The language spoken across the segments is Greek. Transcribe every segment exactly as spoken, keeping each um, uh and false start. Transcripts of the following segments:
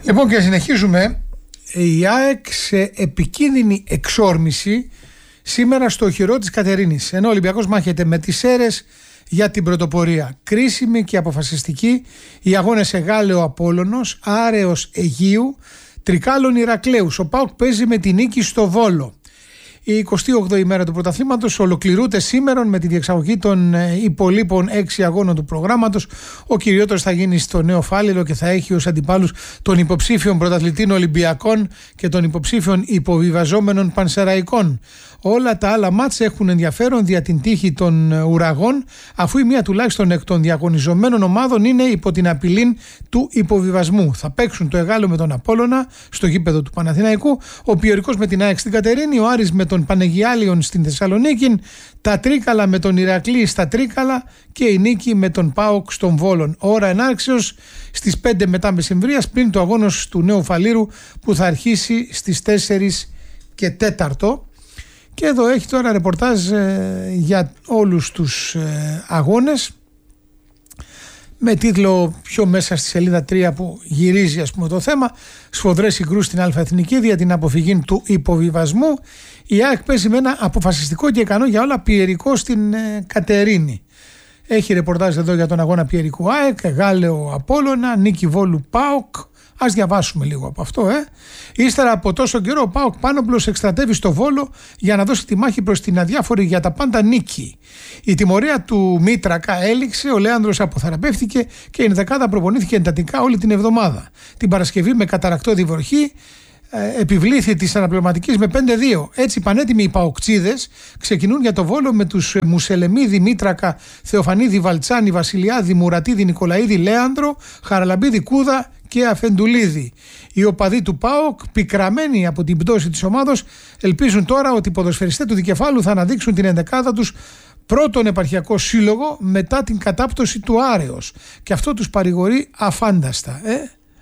Λοιπόν, και συνεχίζουμε. Η ΑΕΚ σε επικίνδυνη εξόρμηση σήμερα στο οχυρό της Κατερίνης, ενώ ο Ολυμπιακός μάχεται με τις Σέρρες για την πρωτοπορία. Κρίσιμη και αποφασιστική οι αγώνες Εγάλεο Απόλλωνος, Άρεος Αιγείου, Τρικάλων Ηρακλέους. Ο ΠΑΟΚ παίζει με τη νίκη στο Βόλο. Η εικοστή όγδοη ημέρα του πρωταθλήματος ολοκληρούται σήμερα με τη διεξαγωγή των υπολείπων έξι αγώνων του προγράμματος. Ο κυριότερος θα γίνει στο Νέο Φάληρο και θα έχει ως αντιπάλους των υποψήφιων πρωταθλητών Ολυμπιακών και των υποψήφιων υποβιβαζόμενων Πανσεραϊκών. Όλα τα άλλα μάτς έχουν ενδιαφέρον δια την τύχη των ουραγών, αφού η μία τουλάχιστον εκ των διαγωνιζομένων ομάδων είναι υπό την απειλή του υποβιβασμού. Θα παίξουν το Εγάλεο με τον Απόλλωνα στο γήπεδο του Παναθηναϊκού, ο Πιωρικός με την ΑΕΚ στην Κατερίνη, ο Άρης με τον Πανεγιάλιον στην Θεσσαλονίκη, τα Τρίκαλα με τον Ηρακλή στα Τρίκαλα και η νίκη με τον ΠΑΟΚ στον Βόλον. Ώρα ενάρξεως στις πέντε μετά μεσημβρίας, πριν το αγώνος του Νέου Φαλήρου που θα αρχίσει στις τέσσερις και τέταρτο. Και εδώ έχει τώρα ρεπορτάζ ε, για όλους τους ε, αγώνες με τίτλο πιο μέσα στη σελίδα τρία που γυρίζει ας πούμε το θέμα, σφοδρές συγκρούσεις στην Αλφαεθνική για την αποφυγή του υποβιβασμού. Η ΑΕΚ παίζει με ένα αποφασιστικό και ικανό για όλα πιερικό στην ε, Κατερίνη. Έχει ρεπορτάζ εδώ για τον αγώνα πιερικού ΑΕΚ, Εγάλεο Απόλλωνα, νίκη Βόλου ΠΑΟΚ. Ας διαβάσουμε λίγο από αυτό. Ε. Ύστερα από τόσο καιρό, ο ΠΑΟΚ Πάνοπλος εκστρατεύει στο Βόλο για να δώσει τη μάχη προς την αδιάφορη για τα πάντα νίκη. Η τιμωρία του Μήτρακα έληξε, ο Λέανδρος αποθεραπεύτηκε και η ενδεκάδα προπονήθηκε εντατικά όλη την εβδομάδα. Την Παρασκευή με καταρακτώδη βροχή ε, επιβλήθη της αναπληρωματικής με πέντε δύο. Έτσι πανέτοιμοι οι Παοκτσίδες ξεκινούν για το Βόλο με τους Μουσελεμίδη, Μήτρακα, Θεοφανίδη, Βαλτσάνη, Βασιλιάδη, Μουρατίδη, Νικολαίδη, Λέανδρο, Χαραλαμπίδη, Κούδα και Αφεντουλίδη. Οι οπαδοί του ΠΑΟΚ, πικραμένοι από την πτώση της ομάδος, ελπίζουν τώρα ότι οι ποδοσφαιριστές του Δικεφάλου θα αναδείξουν την ενδεκάδα τους πρώτον επαρχιακό σύλλογο μετά την κατάπτωση του Άρεος. Και αυτό τους παρηγορεί αφάνταστα. Ε?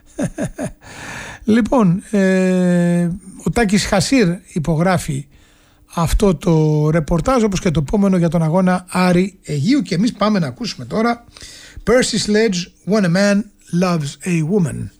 Λοιπόν, ε, ο Τάκης Χασίρ υπογράφει αυτό το ρεπορτάζ, όπως και το επόμενο για τον αγώνα Άρη Αιγείου. Και εμείς πάμε να ακούσουμε τώρα Percy Sledge, When a Man Loves a Woman.